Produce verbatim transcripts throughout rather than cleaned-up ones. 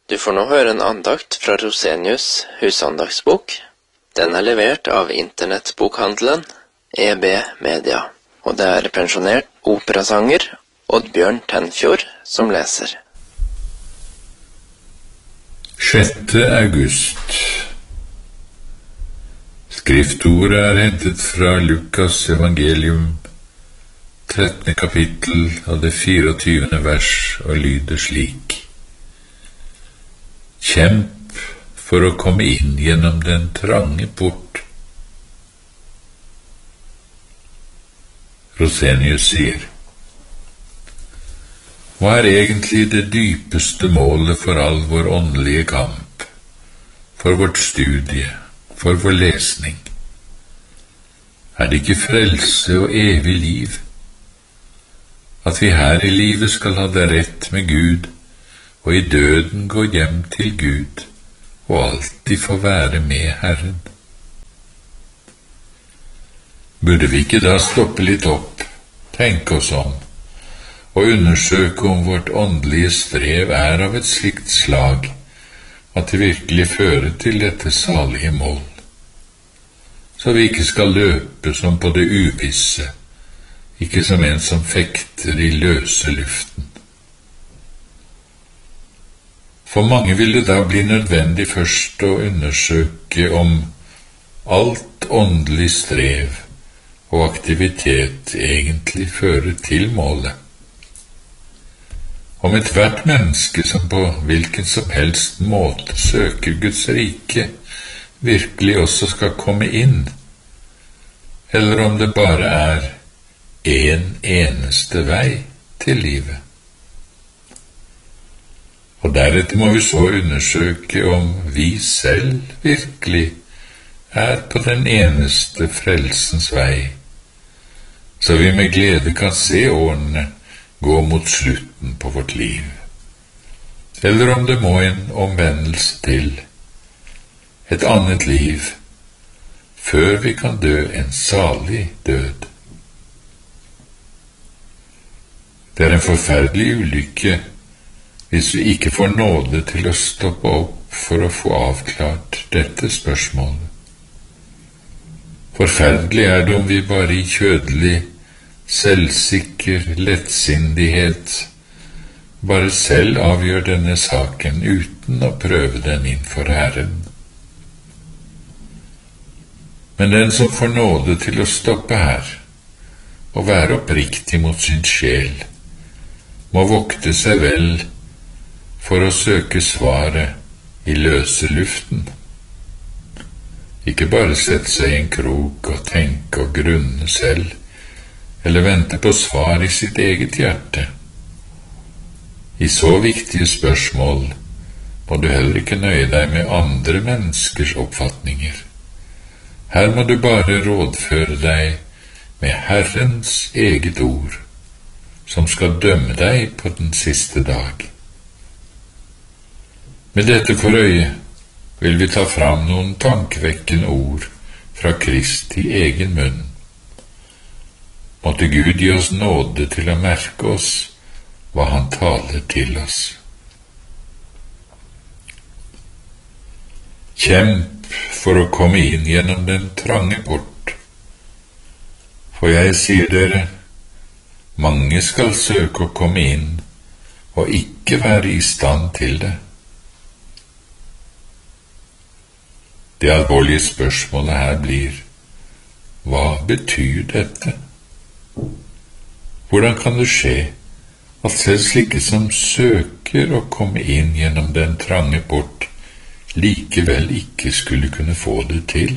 Du får nå høre en andakt fra Rosenius husandagsbok. Den er levert av internettbokhandelen E B Media, og det er pensjonert operasanger Oddbjørn Tenfjord som leser. sjette august. Skriftordet er hentet fra Lukas evangelium, trettende kapittel av det fireogtyvende vers, og lyder slik: Kjemp for å komme inn gjennom den trange port. Rosenius sier: Hva er egentlig det dypeste målet for all vår åndelige kamp, for vårt studie, for vår lesning? Er det ikke frelse og evig liv? At vi her i livet skal ha det rett med Gud, og i døden gå hjem til Gud, og alltid få være med Herren? Burde vi ikke da stoppe litt opp, tenke oss om, og undersøke om vårt åndelige strev er av et slikt slag at det virkelig fører til dette salige mål, så vi ikke skal løpe som på det uvisse, ikke som en som fekter i løse luften. For mange vil det da bli nødvendig først å undersøke om alt åndelig strev og aktivitet egentlig fører til målet. Om et hvert menneske som på hvilken som helst måte søker Guds rike, virkelig også skal komme inn, eller om det bare er en eneste vei til livet. Og deretter må vi så undersøke om vi selv virkelig er på den eneste frelsens vei, så vi med glede kan se årene gå mot slutten på vårt liv, eller om det må en omvendelse til, et annet liv, før vi kan dø en salig død. Det er en forferdelig ulykke hvis vi ikke får nåde til å stoppe opp for å få avklart dette spørsmålet. Forferdelig er det om vi bare i kjødelig, selvsikker lettsindighet bare selv avgjør denne saken uten å prøve den innfor Herren. Men den som får nåde til å stoppe her, og være oppriktig mot sin sjel, må vokte seg vel for å søke svaret i løse luften. Ikke bare sette seg i en krok og tenke og grunne selv, eller vente på svar i sitt eget hjerte. I så viktige spørsmål må du heller ikke nøye deg med andre menneskers oppfatninger. Her må du bare rådføre deg med Herrens eget ord, som skal dømme deg på den siste dag. Med dette for øye vil vi ta fram noen tankevekkende ord fra Kristi egen munn. Måtte Gud gi oss nåde til å merke oss hva han taler til oss. Kjemp for å komme inn gjennom den trange port. For jeg sier dere, mange skal søke å komme inn og ikke være i stand til det. Det alvorlige spørsmålet her blir: hva betyr dette? Hvordan kan det skje at selv slike som søker å komme inn gjennom den trange port, likevel ikke skulle kunne få det til?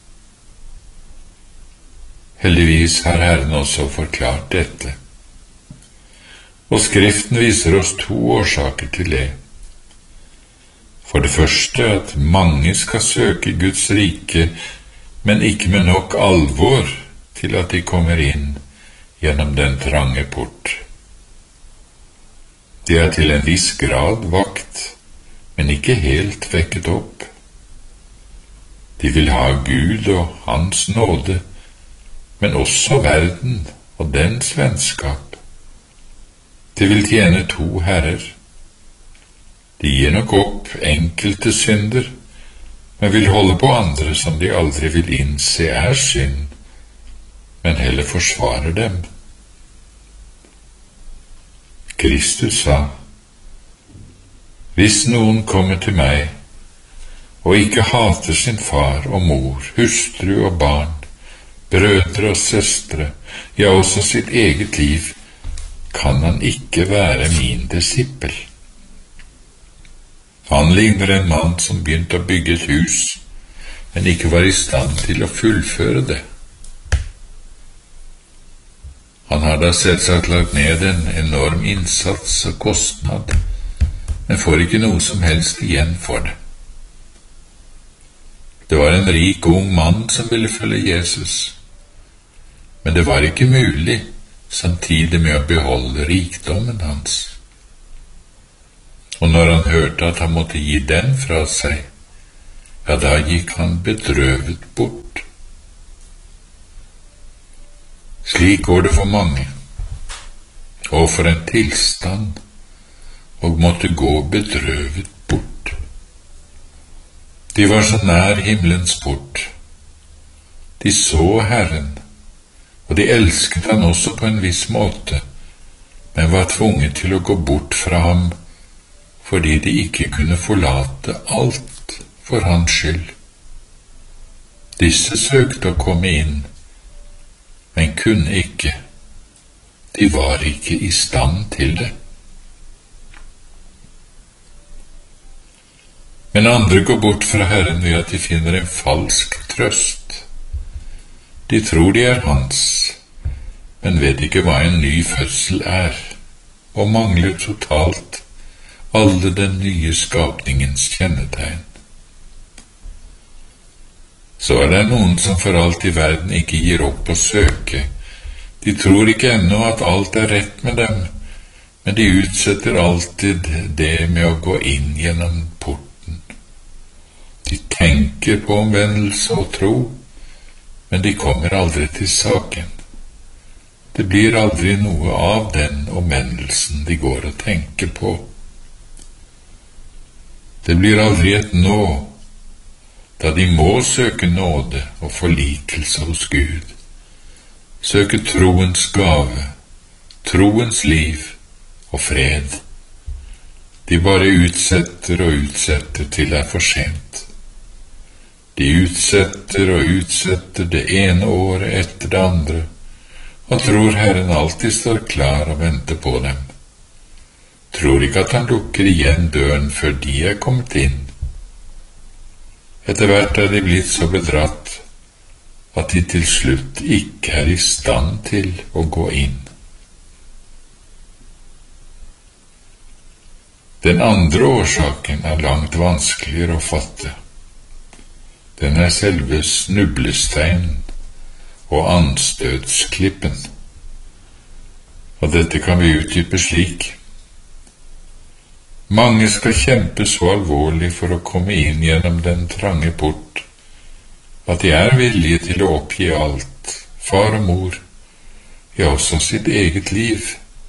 Heldigvis har Herren også forklart dette, og Skriften viser oss to årsaker til det. For det første at mange skal søke Guds rike, men ikke med nok alvor til at de kommer inn gjennom den trange port. De er til en viss grad vakt, men ikke helt vekket opp. De vil ha Gud og Hans nåde, men også verden og dens vennskap. De vil tjene to herrer. De gir nok opp enkelte synder, men vil holde på andre som de aldri vil innse er synd, men heller forsvarer dem. Kristus sa, hvis noen kommer til meg og ikke hater sin far og mor, hustru og barn, brødre og søstre, ja, også sitt eget liv, kan han ikke være min disippel. Han ligner en mann som begynte å bygge et hus, men ikke var i stand til å fullføre det. Han har da selvsagt lagt ned en enorm innsats og kostnad, men får ikke noe som helst igjen for det. Det var en rik ung mann som ville følge Jesus, men det var ikke mulig samtidig med å beholde rikdommen hans. Og når han hørte at han måtte gi den fra seg, ja, da gikk han bedrøvet bort. Slik går det for mange, og for en tilstand, og måtte gå bedrøvet bort. De var så nær himmelens port. De så Herren, og de elsket han også på en viss måte, men var tvunget til å gå bort fra ham, fordi de ikke kunne forlate alt for hans skyld. Disse søkte å komme inn, men kunne ikke. De var ikke i stand til det. Men andre går bort fra Herren ved at de finner en falsk trøst. De tror de er hans, men vet ikke hva en ny fødsel er, og mangler totalt alle den nye skapningens kjennetegn. Så er det noen som for alt i verden ikke gir opp å søke. De tror ikke ennå at alt er rett med dem, men de utsetter alltid det med å gå inn gjennom porten. De tenker på omvendelse og tro, men de kommer aldri til saken. Det blir aldri noe av den omvendelsen de går og tenker på. Det blir aldri et nå, da de må søke nåde og forlikelse hos Gud, søke troens gave, troens liv og fred. De bare utsetter og utsetter til det er for sent. De utsetter og utsetter det ene året etter det andre, og tror Herren alltid står klar og venter på dem. Tror ikke at han lukker igjen døren før de er kommet inn. Etter hvert er de blitt så bedratt at de til slutt ikke er i stand til å gå inn. Den andre årsaken er langt vanskeligere å fatte. Den er selve snublesteinen og anstøtsklippen. Og dette kan vi utdype slik. Mange skal kjempe så alvorlig for å komme inn gjennom den trange port, at de er villige til å oppgi alt, far og mor, ja også sitt eget liv,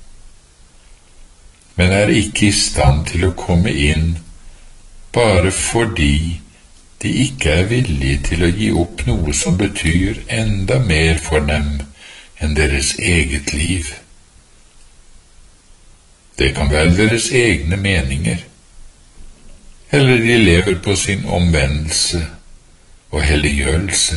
men er ikke i stand til å komme inn bare fordi de ikke er villige til å gi opp noe som betyr enda mer for dem enn deres eget liv. Det kan være deres egne meninger, eller de lever på sin omvendelse og helliggjørelse.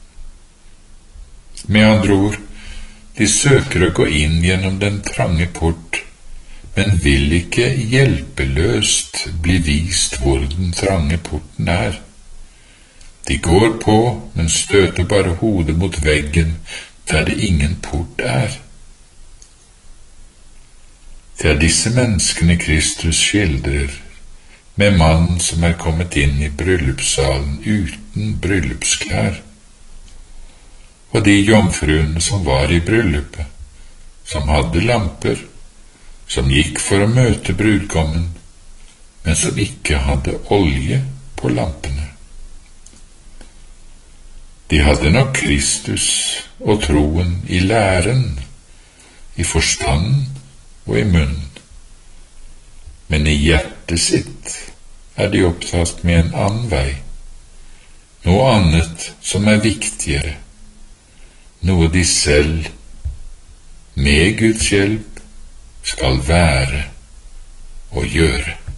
Med andre ord, de søker å gå inn gjennom den trange port, men vil ikke hjelpeløst bli vist hvor den trange porten er. De går på, men støter bare hodet mot veggen der det ingen port er. Det er disse menneskene Kristus skildrer, med mannen som er kommet inn i bryllupssalen uten bryllupsklær, og de jomfruene som var i bryllupet, som hadde lamper, som gikk for å møte brudgommen, men som ikke hadde olje på lampene. De hadde nok Kristus og troen i læren, i forstanden og i munnen, men i hjertet sitt er de opptatt med en annen vei, noe annet som er viktigere, noe de selv, med Guds hjelp, skal være og gjøre.